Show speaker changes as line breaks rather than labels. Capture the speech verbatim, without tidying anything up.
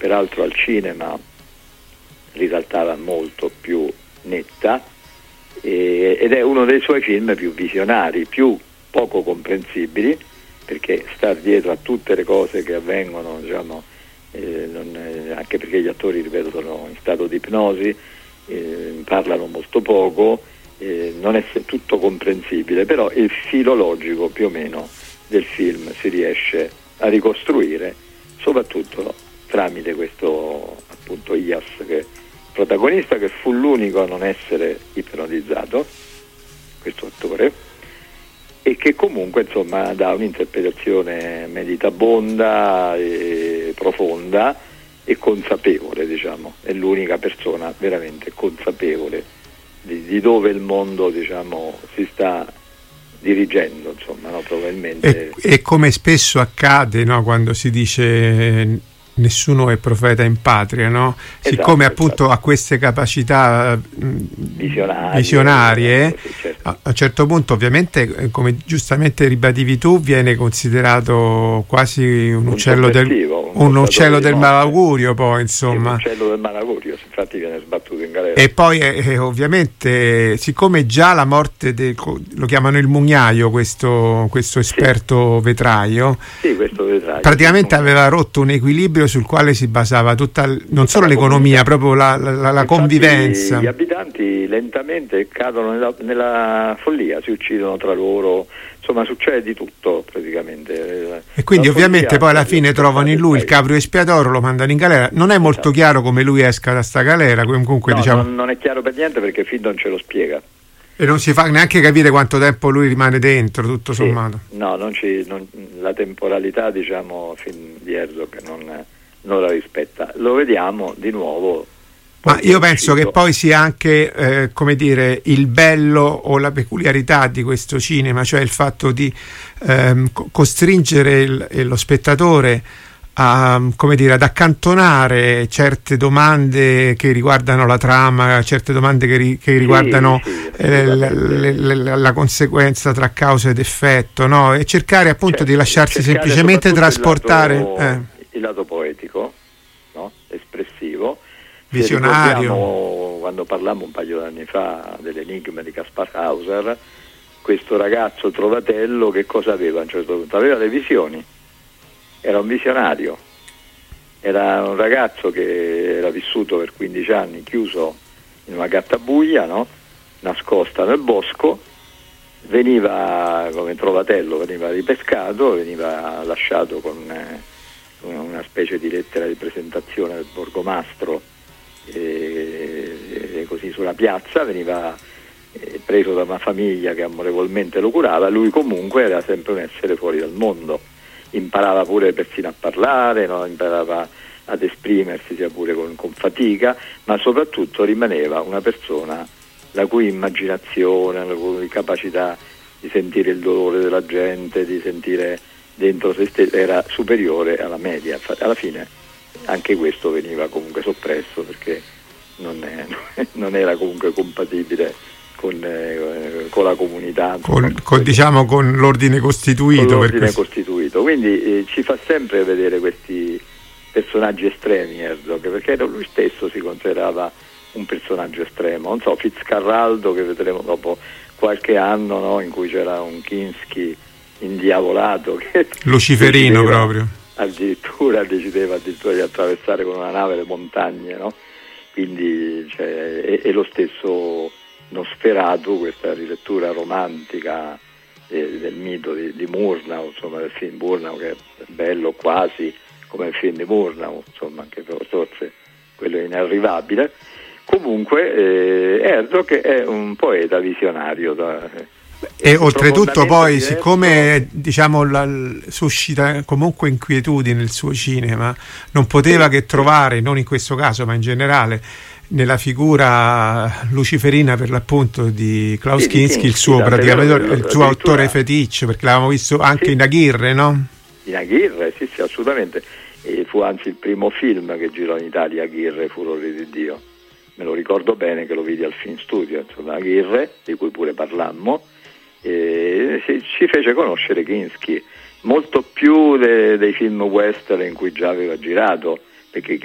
peraltro al cinema risaltava molto più netta, e, ed è uno dei suoi film più visionari, più poco comprensibili, perché star dietro a tutte le cose che avvengono, diciamo, eh, non, eh, anche perché gli attori, ripeto, sono in stato di ipnosi, eh, parlano molto poco, eh, non è tutto comprensibile, però il filo logico più o meno del film si riesce a ricostruire, soprattutto tramite questo appunto Ias, che protagonista, che fu l'unico a non essere ipnotizzato, questo attore, e che comunque insomma dà un'interpretazione meditabonda e profonda e consapevole, diciamo, è l'unica persona veramente consapevole di, di dove il mondo, diciamo, si sta dirigendo, insomma, no? Probabilmente.
E, e come spesso accade, no, quando si dice nessuno è profeta in patria, no? Siccome esatto, appunto esatto. ha queste capacità visionarie, visionarie sì, certo. a un certo punto, ovviamente, come giustamente ribadivi tu, viene considerato quasi un, un uccello del un, un uccello del malaugurio, poi insomma
sì, un uccello del malaugurio, infatti viene sbattuto in galera.
E poi eh, ovviamente, siccome già la morte de, lo chiamano il mugnaio, questo, questo esperto sì. vetraio,
sì, questo vetraio
praticamente aveva rotto un equilibrio sul quale si basava tutta, non tutta solo l'economia, proprio la, la, la convivenza.
Gli abitanti lentamente cadono nella, nella follia, si uccidono tra loro, insomma succede di tutto praticamente.
E quindi la ovviamente poi alla fine trovano in lui il capro espiatorio, lo mandano in galera. Non è molto esatto. chiaro come lui esca da sta galera, comunque
no,
diciamo.
Non, non è chiaro per niente, perché il film non ce lo spiega.
E non si fa neanche capire quanto tempo lui rimane dentro, tutto
sì,
sommato.
No, non ci, non, la temporalità, diciamo, film di Herzog non, non la rispetta. Lo vediamo di nuovo.
Ma io penso che poi sia anche, eh, come dire, il bello o la peculiarità di questo cinema, cioè il fatto di ehm, costringere il, lo spettatore a, come dire, ad accantonare certe domande che riguardano la trama, certe domande che, ri, che riguardano sì, sì, eh, la, la, la, la conseguenza tra causa ed effetto, no? E cercare appunto certo, di lasciarsi semplicemente trasportare
il lato,
eh.
il lato poetico, no? Espressivo,
visionario.
Quando parlammo un paio d'anni fa dell'enigma di Kaspar Hauser, questo ragazzo trovatello che cosa aveva a un certo punto? Aveva le visioni. Era un visionario, era un ragazzo che era vissuto per quindici anni chiuso in una gattabuia, no? Nascosta nel bosco, veniva come trovatello, veniva ripescato, veniva lasciato con eh, una specie di lettera di presentazione del borgomastro, e, e così sulla piazza, veniva eh, preso da una famiglia che amorevolmente lo curava. Lui comunque era sempre un essere fuori dal mondo. Imparava pure persino a parlare, no? Imparava ad esprimersi sia pure con, con fatica, ma soprattutto rimaneva una persona la cui immaginazione, la cui capacità di sentire il dolore della gente, di sentire dentro se stesso era superiore alla media. Alla fine anche questo veniva comunque soppresso, perché non, è, non era comunque compatibile Con, eh, con la comunità,
con, con, diciamo con l'ordine costituito,
con l'ordine
per
costituito. Quindi eh, ci fa sempre vedere questi personaggi estremi Herzog, perché lui stesso si considerava un personaggio estremo. Non so, Fitzcarraldo, che vedremo dopo qualche anno, no, in cui c'era un Kinski indiavolato che
luciferino proprio,
addirittura decideva addirittura di attraversare con una nave le montagne, no? Quindi cioè, è, è lo stesso Nosferatu, questa rilettura romantica eh, del mito di, di Murnau, insomma, del film Murnau, che è bello quasi come il film di Murnau, insomma, anche forse quello è inarrivabile. Comunque eh, Herzog è un poeta visionario da,
e oltretutto poi diverso. Siccome diciamo la, suscita comunque inquietudine il suo cinema, non poteva sì, che trovare, non in questo caso ma in generale, nella figura luciferina per l'appunto di Klaus sì, Kinski, il suo praticamente il suo autore feticcio, perché l'avevamo visto anche sì, in Aguirre, no?
In Aguirre, sì, sì, assolutamente. E fu anzi il primo film che girò in Italia, Aguirre, Furore di Dio. Me lo ricordo bene che lo vidi al Film Studio, insomma, Aguirre, di cui pure parlammo, e si, ci fece conoscere Kinski molto più de, dei film western in cui già aveva girato, perché